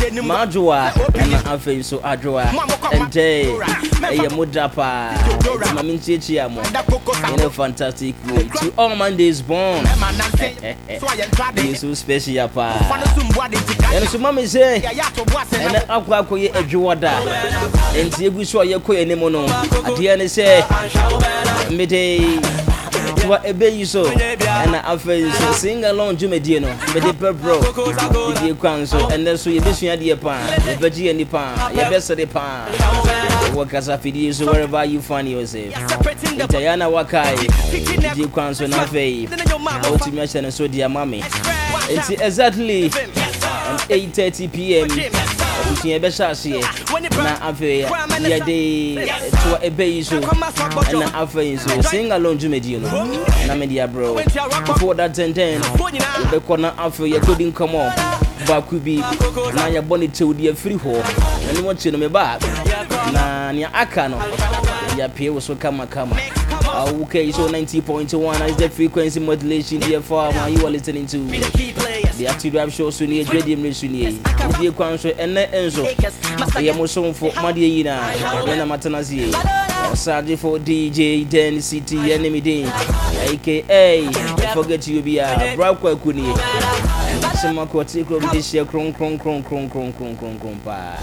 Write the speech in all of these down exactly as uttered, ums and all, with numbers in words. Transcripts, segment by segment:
Majua and Afe so Adroa and Jay a Mudapa Maminchiamo in a fantastic way to all Mondays born. So special pa. And so Mammy say and Aquaco Edwada and Tiago Yako and Mono at the end say midday. What a baby so and I feel so sing along to Medino, Medipa Bro, the council, and then so you miss your dear pan, the veggie and the pan, your best of the pan. Work as a video, so wherever you find yourself. Diana Wakai, the council, and Ave, ultimate and so dear mammy. It's exactly eight thirty p m. She besha sie na afi ya dey to a baby so na afi so sing along to Medino na media bro before that ten ten the corner afi ya coding come on ba ku bi na ya bonnet to the free ho na ni want you me ba na ni aka no ya pie so kama kama. Okay, so ninety point one is the frequency modulation here for you are listening to the Active Drive Show Sunny Dredim Sunny. The Council and Enzo. I am also for Madiina and Matanazi. Sergeant for D J Den City Enemy Day, aka Forget You Be a Brakwa Kuni. Some aquatic room this year, cron cron cron cron cron cron cron cron pa.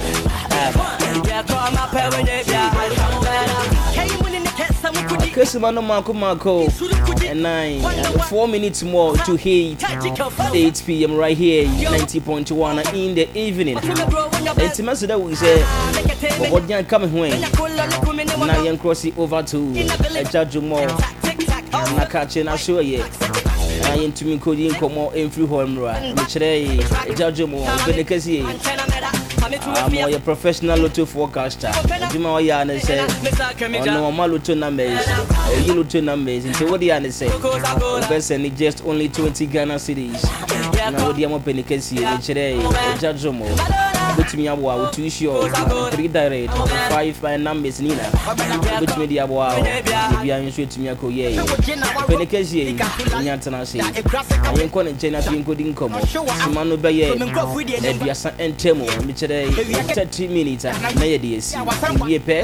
Kesimano Marco Marco and nine four minutes more to hit eight p m right here ninety point one in the evening. It's a message that we say what you're coming when now you're crossing over to a judge more na catching a show ye I am to me coding come more in free home right which a judge more benekasi I'm a professional lotto forecaster. Juma Yana said, "No, my lotto numbers, you lotto numbers." Into what the other say, best and just only twenty Ghana cities. Now what the other penny can see, today, Judge Jomo, put me a wow, two sure, three direct, five by numbers, Nina, put me the wow, if you are in to me a coye, penny can see, Yantana say, I am calling China to including Como, Simano Baye, and Biasa and Temo, Michele. thirty minutes na ye dey see we pay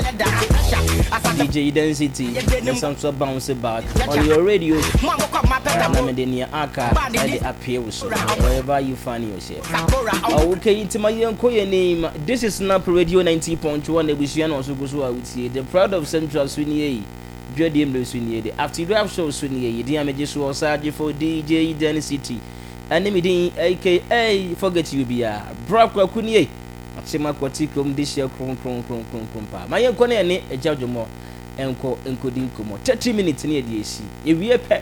D J Density and some so bounce back on your radio na me dey near aka and dey appear with you wherever you find yourself. Okay, it's my yanko your name. This is Snap Radio ninety point one ebusuan also go so with you. The proud of Central Swinye Dredim do Swinye the Active Drive Show Swinye dey amaje so Sergeant for D J Density and me dey aka Forget You Be a Brakwa Kuni Sema kwatikom this year kron kron kron kron kron pa. Ma yenko na ene ejadwomo enko enkodi nkomo thirty minutes na edi esi. Ewie pe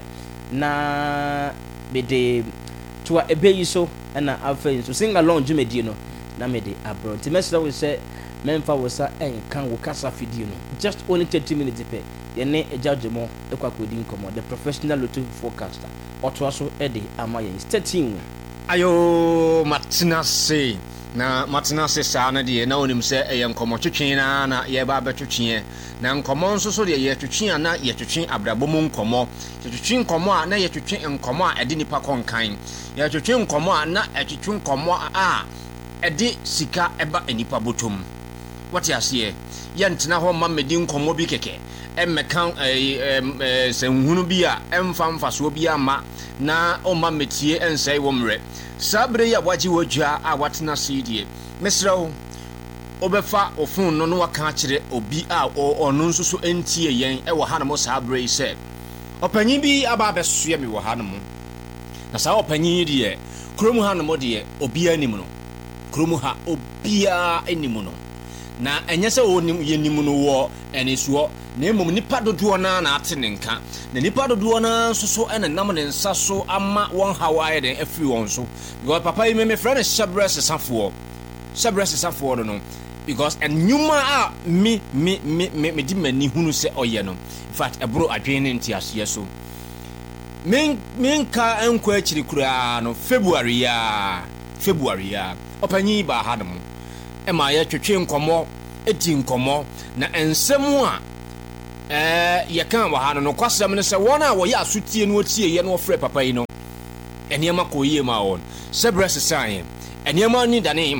na bede to ebeyi so na afa so sing along jumedi no na me de abro. Ti mesra we say memfa wo sa enkan wo kasa fidie no. Just only thirty minutes pe. Ye ne ejadwomo ekwa kodi nkomo the professional lotto forecaster. Oto aso e de amaye thirteen. Ayo Martina say na Martina se sa na de na onim se e nkomo twetwen na na ye ba betwetwen na nkomo nso so de ye twetwen na ye twetwen abrabo mu nkomo twetwen nkomo a na ye twetwen nkomo a ede nipa konkan ye twetwen nkomo a na e twetwen nkomo a ede sika eba enipa botom what you see ye ntena ho ma medi nkomo bi keke emmekan eh senhunu bi a emfa mfaso bi ama na o ma metie ensai wo mre sabre ya waji wodwa a watena sidie mesrawo obefa ofun no no waka kire obi a ono nso so entie yen e wo hanamo sabre se opanyin bi aba besoe me wo hanamo na sa opanyin die kromu hanamo die obi anim no kromu ha obi a anim no na enye se onim yenim no wo enisuo na emom nipa dodo na na atene nka na nipa dodo na so so ene nam ne nsa so ama won hawaye den afri won so because papa yi me friend Shabres Safo Shabres Safo no because enyuma a me me me me di mani hunu se oye no in fact ebro adwene ntiase so men men ka enko akiri kura no February ya February ya opanyi ba hadum e ma ya twetwe nkomo eti nkomo na ensemu a eh ye kan wa hanu no kwasam ne se wona wo ya asutie no tie ye no frɛ papa yi no eniema ko yie ma won Sebres sign eniema ni danem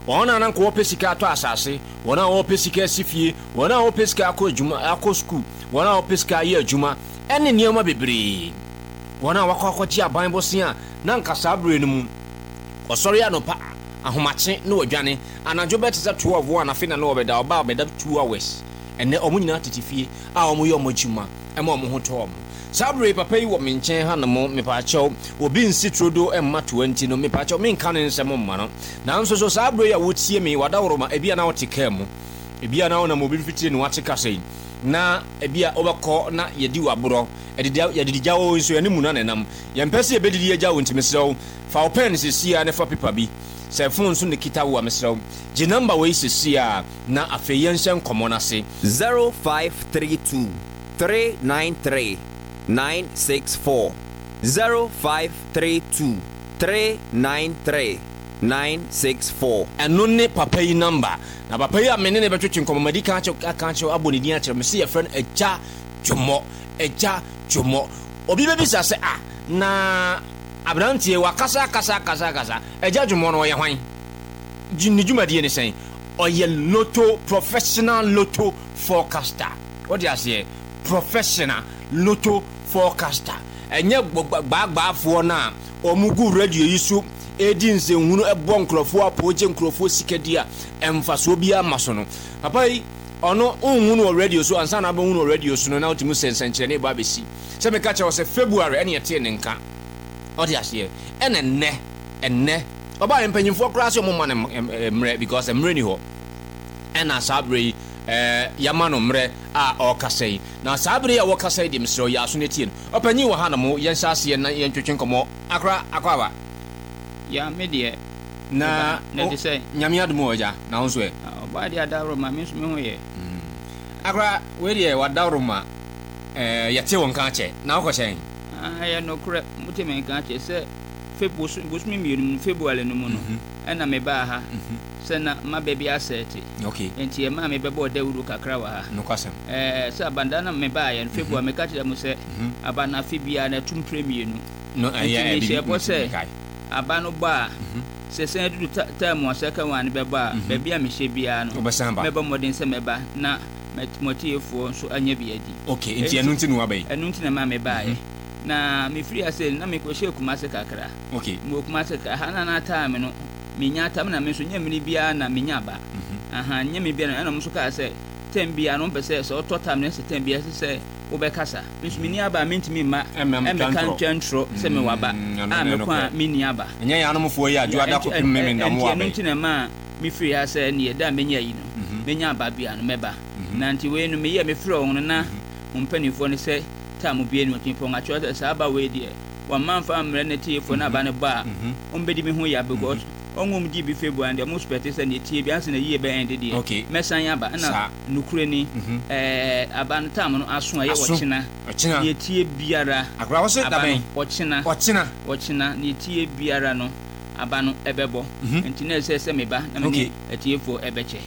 Ona nan ko pesika to asase, wona wo pesika sifie, wona wo pesika akọ adwuma, akọ school, wona wo pesika ye adwuma, ene nioma bebre. Wona wakọ akọchi aban bosia, na nkasa abre no mu. Osori anopa, ahomache no adwane, anajo beti za twelve one afi na no obeda, oba obeda two hours. Ene omu nyina tetifie, a omu ye omu adwuma, ema omu ho to omu. Sabre papa yi wo me nchen ha no mo me pa chaw obi nsi trodo emma twenty no me pa chaw me nka ne nsem mma no na nso so sabre ya wotie me wadawroma ebia na wote kam ebia na wona mo bi fitire ne wate kasei na ebia obekọ na yedi waboro edidi yedi jawo nso ene mu na nenam yempese ebedidi ya jawo ntime sew fa open sesia ne fa paper bi se phone so ne kita wo amsew je number we sesia na afeyensen komo na se zero five three two three nine three nine six four zero five three two three nine three nine six four. Eno ne papa yi number na papa yi amene ne betwetwe nkomamadi ka acho aka acho aboni din acho me se ye friend eja dwomo eja dwomo obi be bisa se ah na abrantie wakasa kasa kasa kasa eja dwomo no ye hwan jinni dwumadi ne sen oye lotto professional lotto forecaster what do you say professional lotto forecaster enye gbagbaafo na omugu radio yisu edi nsenhunu ebo nkrofo apoje nkrofo sikadia emfaso bia maso no papa yi ono unhunu radio so ansa na abunhunu radio so no na otimu sensenkyere ne ba besi se me ka che se February ene yete ne nka odi ase ene ne enne oba empanyimfo kra se mo ma ne mre because emre ni ho ena sabre eh yamano mre a okasai na sabre ya wokasai dim sro ya so netien opanyi wo ha na mo yenhyase na yentwetwen komo akra akwaba ya medie na na de say nyame adumo oja na wonso e oba dia dawro ma me so me ho ye akra we de wadawro ma eh yete won ka che na wo kyen ah ya no kure muteme ka che se February busmi mi February no mu no ena me ba ha sena ma baby asset okay enti e ma me bebo dawuru kakra wa ha no kwasem eh se abandana me ba ya February me ka che mu se abana fibia na tum premier no no ya e bi abano ba se se du time asaka wan be ba baby a me hye bia no me ba modern se me ba na motiefo so anya bi adi okay enti enu nti no abai enu nti na ma me ba ye na me free ase na me ko hye kumase kakra okay mo kumase ka ha na na time no me nya tam na me so nya mini bia na me nya ba aha nya me bia na mo so ka se tem bia no pese se oto tam na se tem bia se wo be kasa me so mini aba me ntimi ma e me kan twantro se me waba a me kwa mini aba nya ya no mfo ya adu ada ko pim me na mo aba enti na ma me free ase ne da me nya yi no me nya aba bia no meba na nti we no me ye me free on na mpanifo ne se tamu bia no kinpo nga chwa sa aba we die wa manfa amre na tiefo na aba ne ba ombedi me ho ya because onwom di bi February and mo spete se ne tie bia se na yie be end die mesan ya ba na nukure ni eh aba no tamu no aso aye wo china ye tie biara akra wo se da ben wo china wo china wo china ne tie biara no aba no ebebo enti na se se me ba na me etiefo ebeche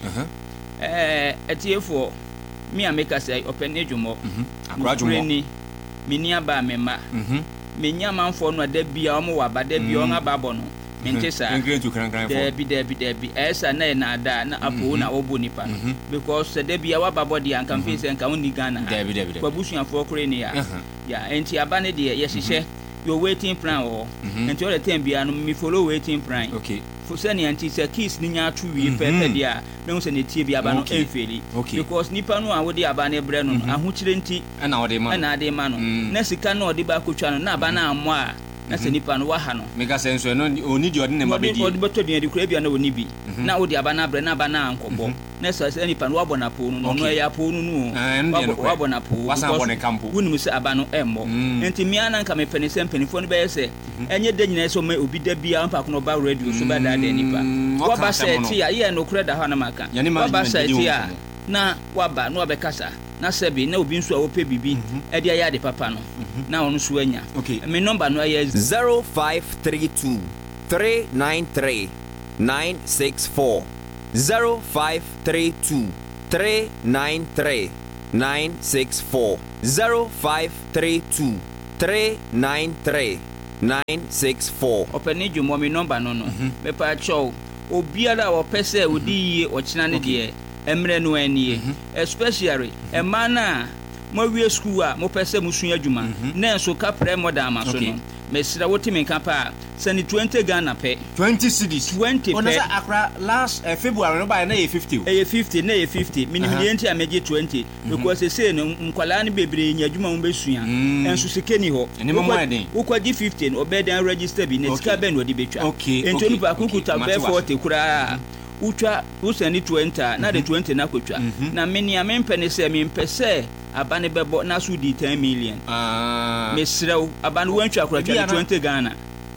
eh etiefo mi ameka say open edwumo akra dwumo ni mini aba mema mhm menya manfo no da bia o mo waba da bia on aba bo no mente sa da bi da bi da bi esa na na da na apo na obo nipa because da bia waba bo dia kan fi se kan oni Ghana da bi da bi kwa busuafo kore ni ya ya enti aba ne de ye hihye your waiting plan o enti all the time bia no me follow waiting plan okay for send anti say keys ni nya to wi pepe dia me ho se ne tie bia aba no enfeli because nipa no a wo de aba ne bre no ahukire nti na wo de ma na de ma no na sika no de ba kotwa no na aba na amo a na se nipa no wa ha no mega senso no oni di odi ne ma be di odi beto di kura bia na woni bi na wo de aba na bre na aba na ankobo na se se nipa no wa bona po no no ya po no no wa bona po wa sa bona kampo woni mu se aba no emmo enti mi ana nka me pene se mpenifo no be se enye de nyina so ma obi da bia ampa ko no ba radio so ba da da nipa wa ba se ti ya ye no kura da ha na maka wa ba se ti ya na waba no abekasa na sebi na obi nso a wope bibi e dia ya de papa no na onu so anya me number no ya zero five three two three nine three nine six four zero five three two three nine three nine six four zero five three two three nine three nine six four open ju mo me number no no me pa chow obiara o pese odi ochina ne de emre no anie especially e mana mo wie school a mo pese musu adwuma na enso kapre modern ma so no mesira woti men kapa sani twenty Ghana pe twenty cedis twenty pe onasa akra last uh, February no buy na fifty eh fifty na fifty minimum enti ameje twenty because say no nkwala ne bebre nya adwuma mo besua enso sikeni ho ukwaji fifteen obedan register bi na sika ben odi betwa enti onu ba kukuta be forty kura utwa usani twenty na de twenty na kwetwa na meni amempene se mempese abane bebo na so di ten million ah mesrew abane wantwa akura twenty Ghana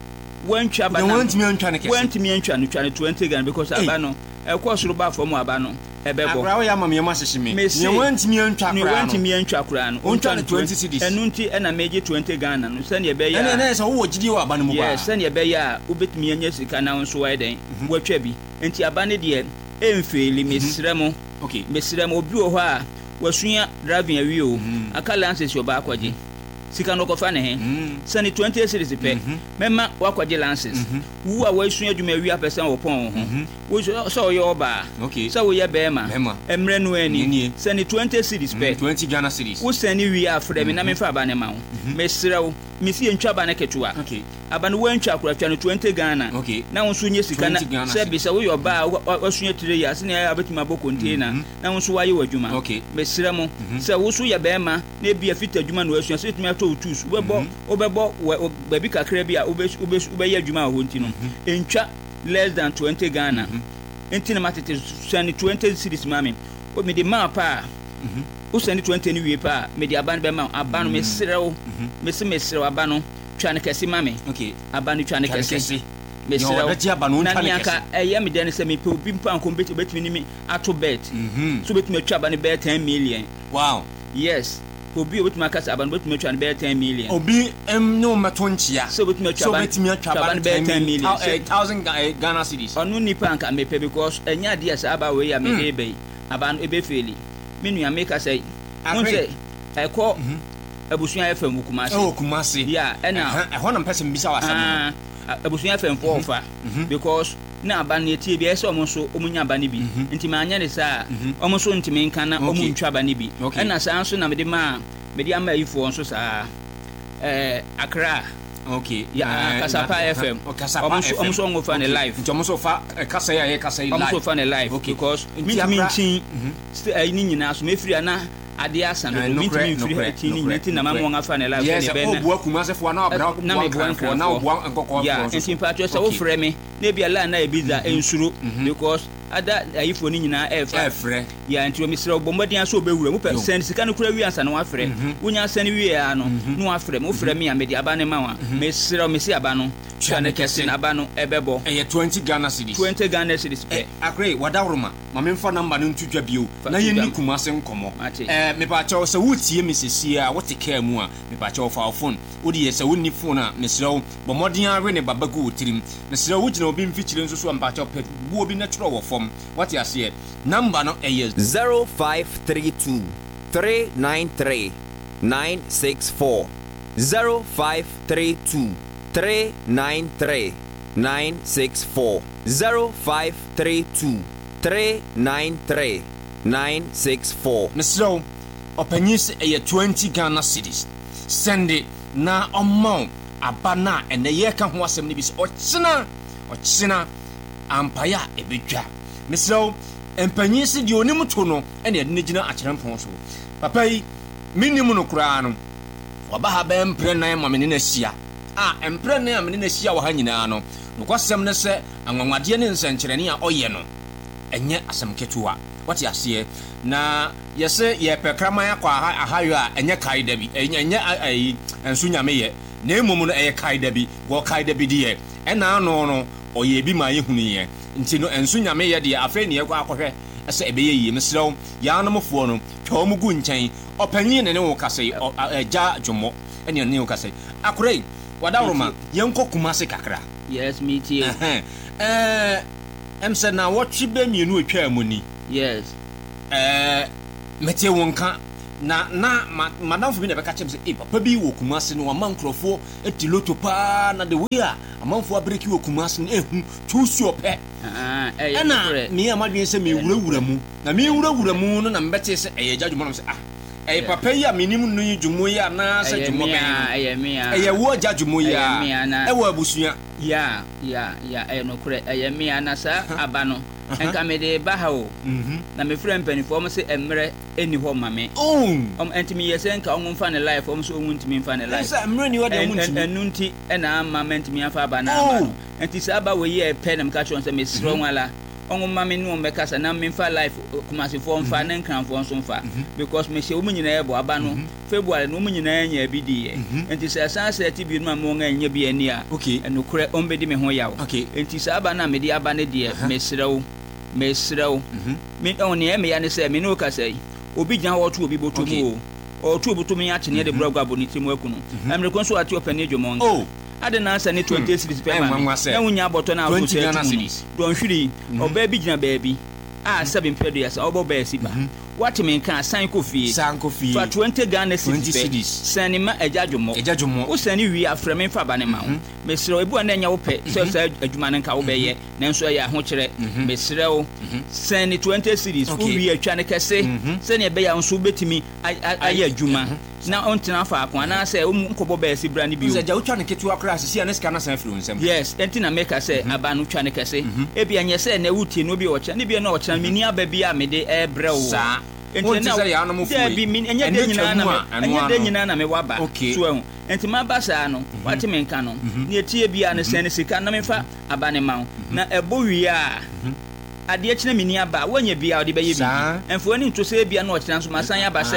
wantwa abane wantwa wantwa ne kese wantwa wantwa no twa twenty Ghana because abano e ko soro ba fo mu abano ebebo akura wo ya mama yema hyehyeme ne wantwa wantwa akura no wantwa wantwa akura no wantwa twenty cedis enu nti e na meje twenty Ghana no sane e be ya ene ene so wo gidi wo abane mu ba yes sane e be ya obetumi anya sika na nso wa den watwa bi enti abane de emfeli mesremo okay mesremo obi wo ho a wasunya driving awie o aka license yo ba akwaje sika no kofa ne he sani twenty series pe mema wakwaje license wu a wasunya adwuma awie apesa wo pon ho wo so yo ba okay so wo ye be ma emre no ani sani twenty series pe twenty Ghana series wo sani wi afre me na me fa ba ne ma wo mesrew misi entwa ba ne ketua okay abane wantwa akura twa no twenty Ghana okay na won so nye sika na se bi se wo yo ba wasunya tire ya se ne ya betima bo container na won so waye wadwuma okay mesre mo se wo so ye be ma na bia fita adwuma no wasunya se tumi ato tools webbo obebbo ba bi kakra bi a obesu obe ye adwuma ho ntino entwa less than twenty Ghana enti na matete sani twenty series mami o me de map a o sani twenty ni wie pa me de aban be ma aban mesre wo mesi mesre abano twa ne kese mami okay abano twa ne kese mesre wo beti abano twa ne kese eye me de ne se me pe obi mpa nko beti betimi ni me ato bet so betimi twa abano be ten million wow yes obi obetimi akasa abano betimi twa ne be ten million obi em no mato nchia so betimi twa abano betimi twa abano be ten million one thousand Ghana cedis onu nipa anka me pe because enya dia sa aba we ya me dey be abano ebe feli menu ameka say won say eko abusuan F M Kumasi oh Kumasi yeah ena e ho na mpese mbisa wasam abusuan F M four fa because na aban ne tie bi ese omo so omunya abane bi nti ma anya ne sa omo so ntimi nka na omu ntwa abane bi ena sa anso na me de ma me de ama yifo nso sa eh Accra okay ya Kasapa F M omo so ngofa ne live nti omo so fa kasa ya kasa live omo so fa ne live because me ntin ni nyina so me free na ade asa no me ntin free ati ni nyina tin na ma mo ngafa ne live ne be na yes obu Kumasi fo na obra na me bua fo na obu nkokọ ya ntin patro sa wo frɛ me na bia la na ebiza ensuro because ada ayifo ni nyina efa efre ya nti o misira obombodian so obewura mu pe send sika no kura wi ansa na wa frɛ wonya send wi ya no no wa frɛ mo frɛ me ya me di aba ne ma wa mesira o mesi aba no twa ne kese na aba no ebebo eye twenty Ghana cedis twenty Ghana cedis pe akre wadawroma ma me mfa number no ntutwa bio na ye ni Kumasi nkomo eh me pa chawo se wotie mesesi a wote ka mu a me pa chawo fa phone wodi ye se wonni phone a mesira wo bomodian we ne babago otirim mesira wo gina obi mfikyire nso so mpa chawo pe bu obi na tro wo fom what you say number no is zero five three two three nine three nine six four zero five three two three nine three nine six four zero five three two three nine three nine six four Mister Opanyis a twenty Ghana cedis send it na amount abana and the year can ho asem ni bi o china o china ampaya ebetwa Mister Empanyis di onim to no ene de negina akyerempon so papa yi minim no kura no waba ha ba mpre nan ma me ne hia a mpre nan ma me ne hia wa ha nyina no no kwasem ne se anwanwade ne nsenkyerene a oye no enye asem ketua wati ase na yese ye pekraman akwa ahayo a enye kaida bi enye enye ayi ensu nyame ye na emom no eye kaida bi wo kaida bi die ena no no oye bi ma ye hunu ye nti no ensu nyame ye de afa ne ye kwa akohwe ese ebe ye ye mesrew ya anomfo no twa mu gu nkyɛn opanyin ne ne wo kase agya dwomo ene ne wo kase akorei wadawroma yenko Kumasi kakra yes me too eh em said na watchi be mienu atwa amuni yes eh mete wonka na na madam for me na beka chem say eh papa bi wo Kumasi no amankrofo etiloto pa na de we a amanfo abreki wo Kumasi no ehu tusu ope ah ɛna me ya madwen sɛ me wurawura mu na me wurawura mu no na mbɛte sɛ ɛyɛ jadwuma no sɛ ah ɛyɛ papa yi a menim no yi dwumo yi ana sɛ dwumo bɛn ɛyɛ me a ɛyɛ wo agya dwumo yi a ɛwɔ abusua ya ya ya ɛyɛ no korɛ ɛyɛ me a na sa aba no enka me de ba ha o na me frɛ mpanifo mo se emre eni hɔ ma me om entimi yese nka on mfa ne life om so on ntimi mfa ne life esa emre ni wode on ntimi enu nti ɛna ama mentimi afa aba na aba enti sa aba we ye pɛ na me ka chon se me sro nwala on ma me no me kasa na me mfa life kumase fo mfa ne nkranfo nso mfa because me hye om nyina ebo aba no February no om nyina nya bi di ye enti sa san sa ti bi no ma mo nya bi ani a enu kure on be di me ho yawo enti sa aba na me di aba ne de me srew mesrew me on ne me ya ne se me no ka sai obi gyan wo to obi boto mu o to obi to me ya chene de brago aboniti mu akunu amre kon so ati open edwom oh ade na ansa ne twenty series pe ma na wunya boto na aso se don hwiri oba bi gina baabi a seven pedo ya sa obo ba si ba what me kan san ko fie san ko fie for twenty Ghana cedis sani ma ejadwomo ejadwomo wo sani wi afra me fa ba ne ma wo mesre ebu na nya wo pe se se adwuma ne nka wo be ye nanso ya ho kire mesre wo sani twenty cedis wo wi atwa ne kese sani be ya nso betimi aye adwuma na ontina fa akon na se wo nkobo ba si bra ne bi wo se ja wo twa ne ketu akra se sia ne ska na san firi nsem yes entina make say aba no twa ne kese e bia nye se na wutie no bi wo kya ne bia na wo kya mini aba bi a me de e bre wo enti na ya no mo fu bi mi enye de nyina na me enye de nyina na me waba so ehu enti ma ba sa no wate me nka no na etie bia ne sen sika na me fa aba ne ma na ebo wi a ade ekina mini aba wanya bia ode beye bi enfo ani nto se bia na okina so masan ya ba se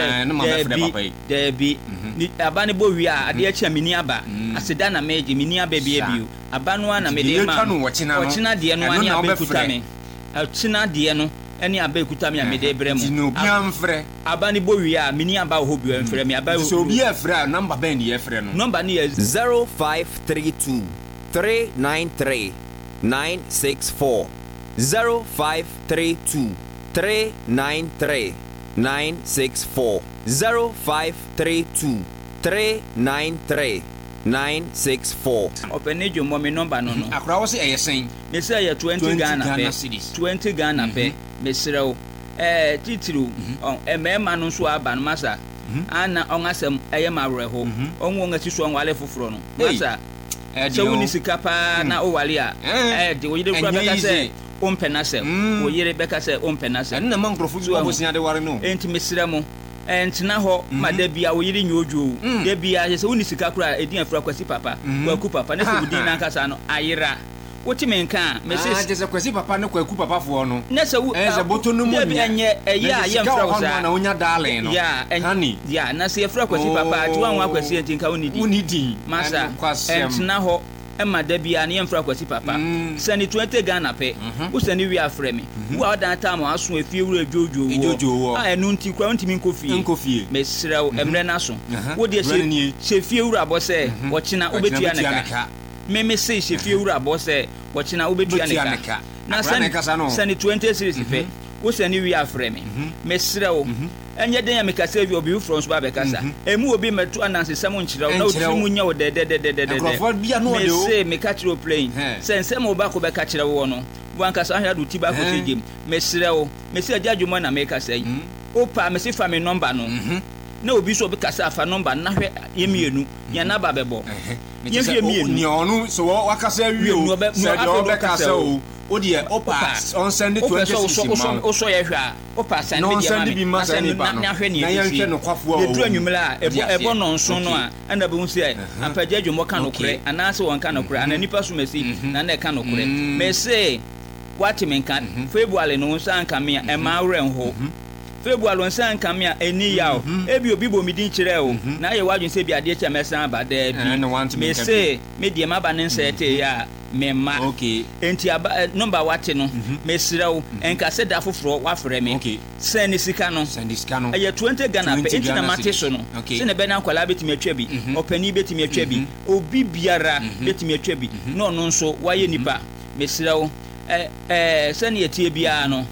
de bi ni aba ne bo wi a ade ekina mini aba aseda na meje mini aba bia bi aba no na me de ma okina de no ani abekuta me okina de no any abekuta me amede bremu no bia mfrɛ aba ni bowi a mini aba ho bia mfrɛ me aba so bia frɛ number ben ye frɛ no number ni is zero five three two three nine three nine six four zero five three two three nine three nine six four zero five three two three nine three nine six four openejo mo me number no no akra wo se eyesen me say ya twenty Ghana pe twenty Ghana pe me srew eh titiru on e mema no so aba no masa ana on asem eye mawreho on won ati so on wale foforo no masa so woni sika pa na o wale a eh de wo yire kura beka say o mpena say wo yire beka say o mpena say na man krofo bi wo sia de ware no enti me sre mo entina ho ma da bia wo yiri nyojo da bia se woni sika kura edin afra kwasi papa kwaku papa na se wudi na nkasa no ayira woti me nka me se ah je kwasi papa no kwaku papa fo no na se wo e ze boto no mu nya enye eye a ye mfra wo sa na wonya darling no ya hani ya na se afra kwasi papa ati wan wa kwasi enti nka woni di woni di masa entina ho Emma Debia ni mfra kwasi papa sani twenty Ghana pe wo sani wi afre me wo adan ta ma aso afie wura jojo wo a enu nti kwa ntimi nkofie nkofie me srew emre na so wo de se se fie wura bo se wo kina obetua ne ka me me se se fie wura bo se wo kina obetua ne ka na sani sani twenty series pe wo sani wi afre me me srew enye den ya me kasa wi obi from so ba be kasa emu obi metu ananse sam nkyiraw na otiri mu nya wo de de de de de me say me catch ro plane sense mo ba ko be catch wo no wan kasa ahia do ti ba ko tegem me srew me say adwuma na me kasa yi opa me say fa me number no na obi so be kasa fa number na hwe yemienu ya na ba bebo yemienu ni onu so wa kasa wi o se do be kasa o o de opa on send twenty six man o so ye hwa opa send bi ma send ba no na yan hwe no kwafo o ye dru anwumla ebo ebo no nso no a ana be hu se ampaje adwumo ka no kure ana se won ka no kure ana nipa so mesi na na ka no kure me se what me kan February no nso anka me e ma awren ho February on san kamia eni ya o ebi obi bo mi din kire o na ye wadun se bi ade che mesan ba da bi me say me die ma ba ne nse te ya me ma okay enti aba number wate no me srew enka se da foforo wa frɛ me send ni sika no send sika no eye twenty Ghana pe enti na mate so no se ne be na kwala betimi atwa bi opani betimi atwa bi obi biara betimi atwa bi no no nso waye nipa me srew eh eh se ne yetie bia no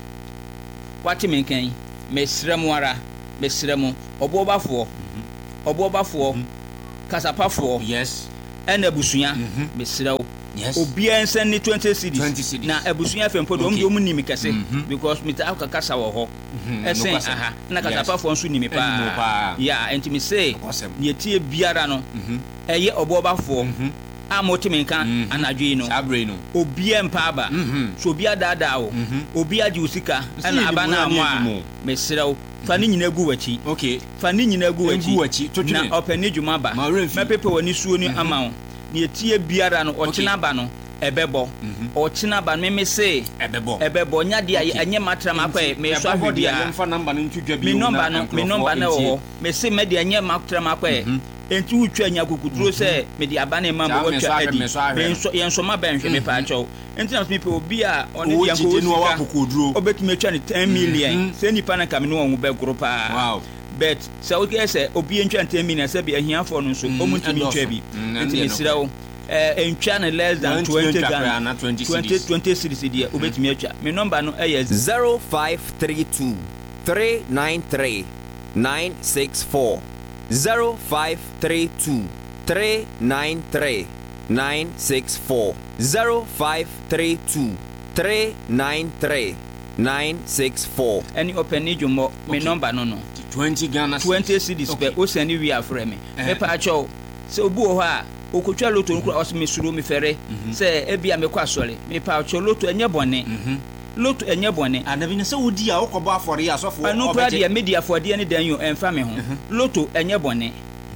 wate me kan mesremu ara mesremu obobafo obobafo kasapafo yes ena busua mesrew Yes. Obia nsend ni twenty cedis. twenty cedis. Na ebusunya fempo do Okay. omde omuni mi kese Mhm. because me ta ka kasa wo ho. Esen nokwasɛm. aha na kasa Yes. pa fo nso ni me Ɛni mo pa. paa. Ya enti me say Nokwasɛm. ne tie biara no. Mhm. Eye obobafo. Mhm. A motimi nka Mhm. anadwo yi no. Sabre no. Obia mpa aba. Mhm. So obia daadaa wo. Mhm. Obia ji usika Sɛ ana yɛdi aba mu na na mo yɛdi a. mu. Mesrew fa ne nyina gu wachi. Okay. Fa ne nyina gu wachi. Egu wachi, to Na twene. opani dwuma ba. Ma werɛ mfi. Mepepe wani suo ni ama wo. Ne etie biara no ɔkyena ba no ɛbɛbɔ. Ɔkyena ba no me say Ɛbɛbɔ. ɛbɛbɔ nya de enye matram akɔ me so ahwe dia. Yɛmfa number no ntwidwa bi. Me number no me number no wɔ. Me say me de enye matram akɔ. Enti wutwa nya kokuduro sɛ me de aba na ma Saa mo me so watwa ahwɛ, adi. me so ahwɛ. Me nso yɛn so ma bɛnhwɛ me pa akyɛw. Enti na me pe obi a ɔne Owó de gyigye yanko no ɔwɔ sika. akokoduro. Obetumi atwa ne ten million. Mhm. Sɛ nipa na kame no wɔn bɛgoro paa. Wow. But sɛ wokɛ sɛ obi ntwa ten million sɛ bi ahiafoɔ no nso Mm, ɔmo ntumi ɛdɔɔso. ntwa bi. Mm, Enti ɛno yɛ mesrɛ wo eh ntwa ne less than Ntumi twenty ntwa koraa Ghana. na twenty twenty cedis. twenty series deɛ obetumi atwa. Me number no ɛyɛ zero five three two three nine three nine six four zero five three two three nine three nine six four zero five three two three nine three nine six four. ɛne ɔpɛni dwumɔ me Okay. number no no twenty Ghana. twenty cedis Okay. pɛ o sɛne wi afrɛ me Eh. me pa akyɛw sɛ obi wɔ hɔ a okotwa loto no kora ɔsɛ me suro me fɛre sɛ ebia me kɔ asɔre me pa akyɛw loto ɛnyɛ bɔne Mhm. loto ɛnyɛ bɔne Adabi ne sɛ wodi a wokɔbɔ afɔre a asɔfo ɛno kora deɛ medi afɔdeɛ ne dan yo ɛmfa me ho loto ɛnyɛ bɔne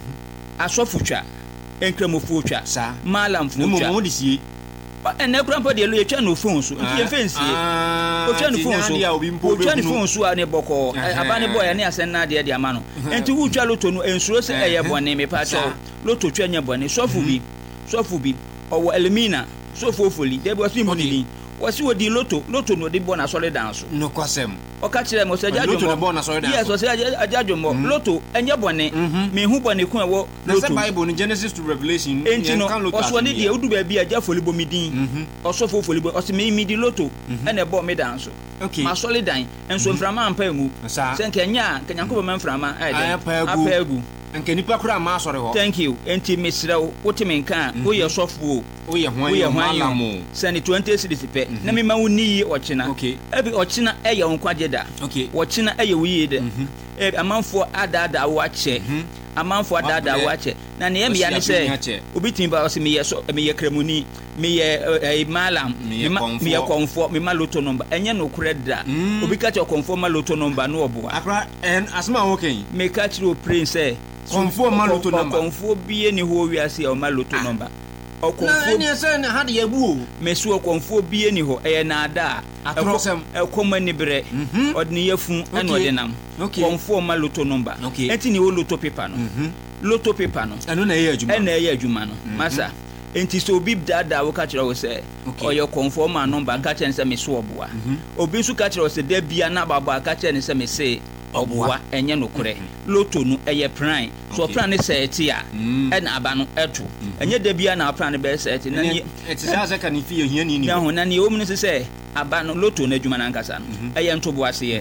asɔfo twa nkramofoɔ twa Saa. malamfoɔ Mo twa mo de sie. ɛnɛ kora mpa deɛ lo yɛtwa no phone so nti yɛmfa nsie otwa ne phone so otwa ne phone so a ne bɔkɔ aba ne bɔ ya ne asɛn na deɛ de ama no enti wotwa loto no ensuro sɛ ɛyɛ bɔne me pa kyɛw loto twa nya bɔne sɔfo bi sɔfo bi ɔwɔ elimina sɔfo ofoli debi wɔsi mu ni wɔsi wodi loto loto no de bɔ na sɔre dan so No kwasɛm. ɔka kyerɛ mo sɛ Loto na bɔ jadwomɔ na sɔre dan yes so. ɔsɛ ajadwomɔ loto ɛnyɛ bɔne me hu bɔne ku ɛwɔ Na sɛ loto Bible no Genesis to Revelation. enti no yɛnka loto ɔsɔ ne asɛm deɛ wodu baabi a gya foli bɔ mi din ɔsɔfo foli bɔ ɔsɛ me mi di loto ɛna ɛbɔ me dan so Okay. ma sɔle dan nso mframa ampa emu Saa. sɛ nkɛnya a nkɛnyankopɔ ma mframa ayɛ dɛn Ayɛ pa agu. apa agu Nka nipa kora ma asɔre hɔ. thank you enti mesrɛ wo wote me nka a woyɛ sɔfo o Woyɛ hwan woyɛ yɛ hwan malam yi o. sɛne twenty series pɛ na mema wo ni yie ɔkyena Okay. ebi ɔkyena ɛyɛ wo nkwagye da Okay. ɔkyena ɛyɛ wo yie da ebi amanfoɔ adaadaa wo akyɛ amanfoɔ adaadaa wo akyɛ na neɛ meya ne Wɔsi apɛ sɛ akyɛ. obi tumi ba ɔsɛ meyɛ sɔ meyɛ kramoni meyɛ ɛɛ malam Meyɛ mema- kɔnfoɔ. meyɛ kɔnfoɔ mema loto number ɛnyɛ nokorɛ da Mm. obi ka kyerɛ kɔnfoɔ ma loto number no ɔboa Akra ɛn asɛm a wɔka yi. meka kyerɛ o prince sɛ Kɔnfoɔ ma loto number. ɔkɔnfoɔ bie ne hɔ wiase a ɔma loto number Na ɔkɔnfoɔ ɛne sɛ ne ha de yɛbu o. mesu ɔkɔnfoɔ bie ni hɔ ɛyɛ naada a Atorɔsɛm. ɛkɔm ani berɛ Mhm. ɔde ne yɛfu ɛna Okay. ɔde nam Okay. kɔnfoɔ ma loto number Okay. ɛnti ne wɔ loto paper no loto paper no Ɛno na ɛyɛ adwuma. ɛna ɛyɛ adwuma no masa enti sɛ obi daadaa wo ka kyerɛ wo sɛ Okay. ɔyɛ kɔnfoɔ ma number ka kyerɛ ne sɛ meso ɔboa obi nso ka kyerɛ wo sɛ da bia na babɔ a ka kyerɛ ne sɛ mese ɔboa ɛnyɛ nokorɛ loto no ɛyɛ pran so Okay. ɔpran ne sɛ ɛte a Mm. ɛna aba no ɛto ɛnyɛ da bia na ɔpran ne bɛyɛ sɛ ɛte na Ɛne- neɛ- ɛte sɛ sɛ ka ne fi yɛ hiani ni na hɔ. ho na neɛ ɛwɔ mu no sɛ sɛ aba no loto no adwuma no ankasa no ɛyɛ ntoboaseɛ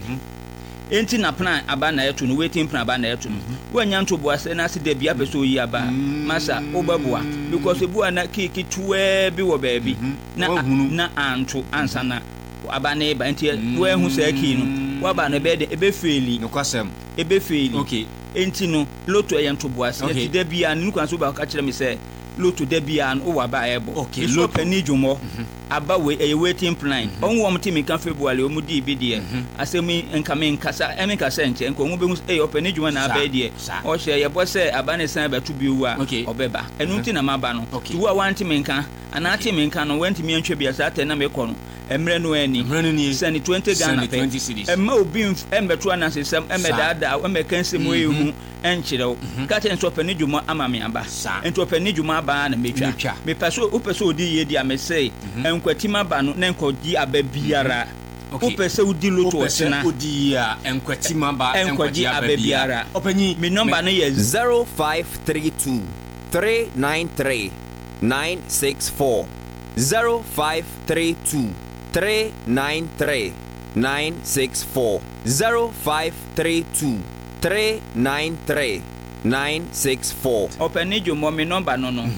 enti na plan aba na ɛto no waiting plan aba na ɛto no woanya ntoboaseɛ na ase da bia pɛ sɛ oyi aba a, masa wobɛboa because ebu a na keeki tuwaa bi wɔ baabi na Wahunu. na anto ansa na aba na eba nti woahu saa kii no waba no ɛbɛyɛ dɛ ɛbɛfeeli No kwasɛm. ɛbɛfeeli Okay. enti no loto ɛyɛ ntoboaseɛ Okay. nti da bia no nukwan so wobɛka kyerɛ me sɛ loto da bia no wowɔ aba a ɛbɔ Okay, Nso loto. ɔpani dwumɔ aba wei ɛyɛ waiting plan ɔmo wɔn ti mi ka february ɔmo di bi deɛ asɛm yi nka mi nkasa ɛmi nkasa nkyɛn nka ɔmo bɛ mu ɛyɛ ɔpani dwuma na aba yi deɛ Saa. ɔhyɛ yɛbɔ sɛ aba ne san bɛto bi wu a Okay. ɔbɛba ɛnu ti na ma ba no Okay. ti wo a wanti mi nka anaa ti mi nka no wɔnti mi ntwa bi asa atɛ na mi kɔ no mmerɛ no ani Mmerɛ no nie. sɛni twenty ghana Sɛne twenty cedis. ɛmma obi nf- ɛmbɛto anasesɛm ɛmɛ Saa. daadaa ɛmɛ kɛnsɛm wo ehu ɛnkyerɛw kata nso ɔpani dwuma ama mi aba Saa. nti ɔpani dwuma aba na metwa Metwa. mepɛ so wopɛ sɛ odi yie di a mesɛ nkwatim aba no na nkɔgye aba biara Okay. wopɛ sɛ wodi loto Wopɛ sɛ ɔkyena wodi a ɛnkwati ma ba ɛnkɔgye aba biara ɔpanyi me nɔmba no yɛ zero five three two three nine three nine six four zero five three two three nine three nine six four zero five three two three nine three nine six four. ɔpɛni dwomɔ me nɔmba no no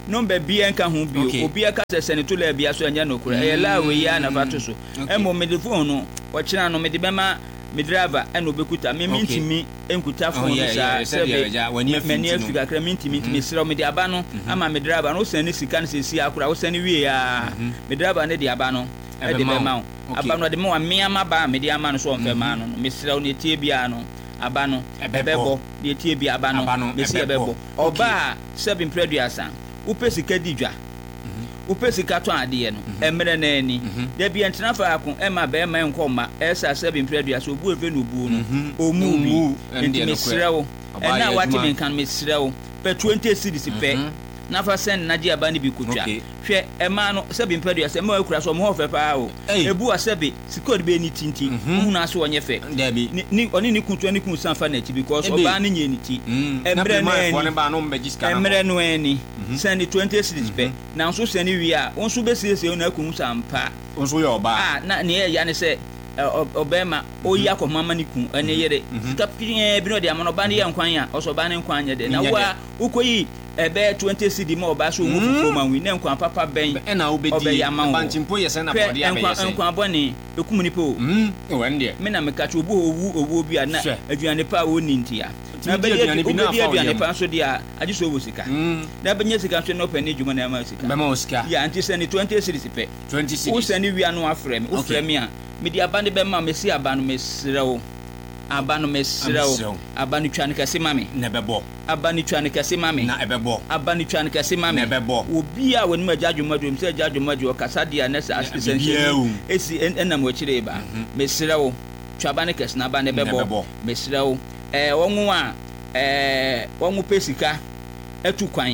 number bi enka ho bi obi aka se seneto la bia so anya no kura e la we ya na fato so e mo me de phone no o kira no me de bema me driver e no bekuta me mintimi enkuta phone sa se be me ne afika kra mintimi me sira me de aba no ama me driver no sene sika no se si akura wo sene wie ya me driver ne de aba no e de bema aba no de me wa me ama ba me de ama no so on fe ma no me sira no tie bia no aba no ebebo de tie bia aba no me si ebebo oba seven preduasa upesi kadidwa upesi kato ade no emre na ani da bia ntena fa akon ema be ma nkoma esa seven preduasa obu efe no bu no omu bi enti mesrewo ena wati me kan mesrewo pe twenty cedis pe na fa send na ji aba ni bi kutwa hwe ema no seven preduasa ema akura so mo hofe pa o ebu asebe sikod be ni tinti hu na so onye fe ni oni ni kutwa ni kun san fa na ti because oba ni nye ni ti emre na ani emre no ani send twenty cedis pe na so send wi a onso be siesie na akun sampa onso ye oba ah na ne ya ne se obema oyi akomama ni kun ene yere kapie bi no de amano ba ne yankwan a oso ba ne nkwan nya de na wa ukoyi ebe twenty cedi ma oba so mu fufu ma wi ne nkwan papa ben e na obedi abantimpo ye se na body a be ye se nkwan boni ekum ni po mm e wende me na me ka cho obu owu owu bi a na aduane pa wo ni ntia na be aduane bi na aduane pa so dia agi so wo sika na be nya sika so no pa ni djuma na ma sika be ma sika ya anti se ni twenty cedi pe twenty cedi wo se ni wi anu afrem wo frem a me di abande be ma me si abanu me srewo abanu me srewo abanu twane kase mame na bebo abanu twane kase mame na ebebo abanu twane kase mame na bebo obi a wonu majaju madu se jaju madu kasa dia na sa essential esi enam wachire ba me srewo twabane kase na abane bebo me srewo eh wonwu a eh wonwu pesika etu kwan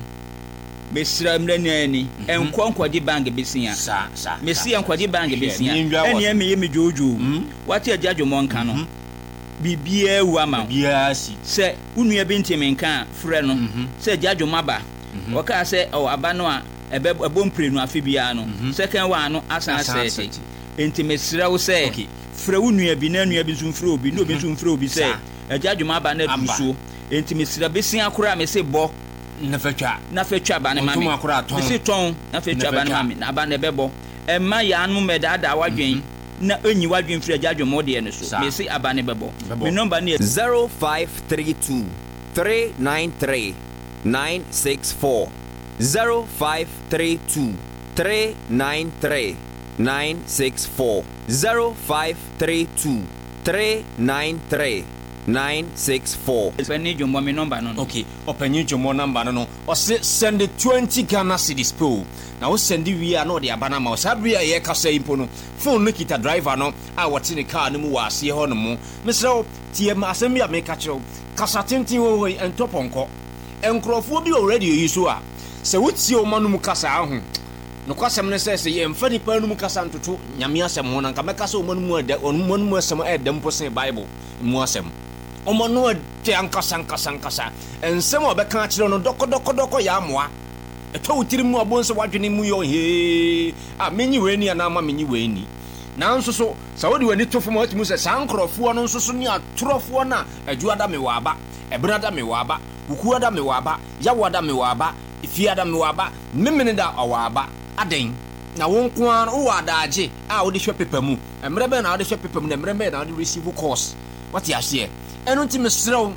mesira mre ni enko nkwaji bang besia sa sa mesia nkwaji bang besia eni eme yemi jojo wati ajajo monka no bibia wu ama bibia si se unua bintimi nka frɛ no se ajajo maba waka se o aba no a ebe ebompre no afibia no second one no asan se enti mesira wo se frɛ unua bi na unua bi so mfrɛ obi no bi so mfrɛ obi se ajajo maba na duso enti mesira besia akora me se bo na fetwa na fetwa ba ne mami bisi ton na fetwa ba ne mami na ba ne bebo e ma ya anu meda da wadwen na enyi wadwen firi agya dwomode ne so bisi aba ne bebo me number ne zero five three two three nine three nine six four zero five three two three nine three nine six four zero five three two three nine three nine six four. Openyi jombo mi number no. Okay, openyi jombo number no. O se send twenty Ghana cedis po. Na o send wi a no de abana ma. O sabi a ye kasa impo no. Phone no kita driver no a wote ne car no mu wa ase ho no mu. Mesra tie ma asem ya me ka kire. Kasa tintin wo wo entoponko. Enkrofo bi already yi so a. Se wotie o manu mu kasa ho. No kwasem ne se se ye mfa ni pa no mu kasa ntoto nyame asem ho na nka me kasa o manu mu ade o manu mu asem e dem po sen Bible mu asem. Omo no te ankasa ankasa ankasa ensem obeka akire no doko doko doko ya amoa eto wutiri mu abonse wadwene mu yo he a menyi we ni ana ma menyi we ni nanso so sawodi wani tofo ma watimu se sankrofo no nso so ni atrofo na ajuada me waba ebrada me waba ukuada me waba yawada me waba ifiada me waba memene da awaba aden na wonko an wo adaje a wo de hwe pepa mu emre be na wo de hwe pepa mu na emre be na wo de receive course what you share enu ti mesrew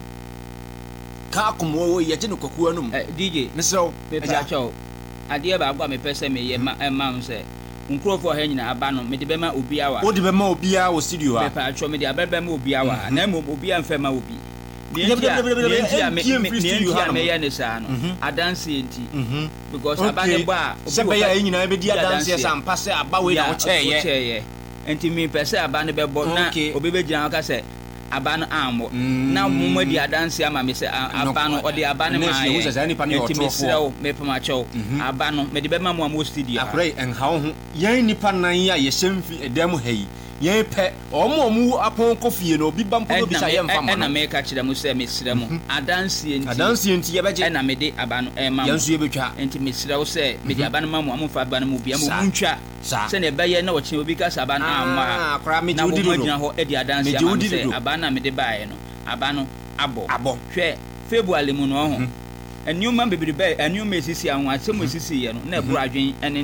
ka akomo wo ye je no kwaku anum eh dj mesrew me pa cho ade ba agba me pese me ye ma ma nse nkrofo ha nyina aba no me de be ma obi awa wo de be ma obi a wo studio a me pa cho me de aba be ma obi awa na mo obi an fe ma obi ni enti a me ni a me ye ne sa no adanse enti because aba ne ba se be ya nyina be di adanse sa ampa se aba we na wo cheye enti me pese aba ne be bo na obi be gina ka se abano ambo na mumwe di adansi ama me se abano odi abano ma ye enti mesrew me pama cho abano me de be ma mo am studio akrai en ha ho yan nipa nan ya ye hemfi edam hayi yan pe omo omu apon kofie no obi bampo no bi sa ye mfa ma na me ka kire mu se mesre mu adansi enti adansi enti ye beje na me de abano e ma yan so ye betwa enti mesrew se me de abano ma mo am fa abano mu bia mo muntwa se ne be ye na wo chi obi ka sa abano amma akra me na wo gyina ho e de adansi ama se abano na me de bae no abano abo abo hwe February mu no ho nneɛma bebrebe nneɛma esisi ahụ asɛm esisi yɛ no na ɛboro adwen ɛne